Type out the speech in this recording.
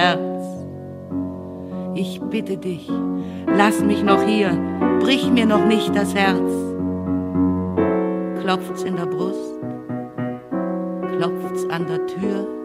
Herz. Ich bitte dich, lass mich noch hier, brich mir noch nicht das Herz. Klopft's in der Brust, klopft's an der Tür.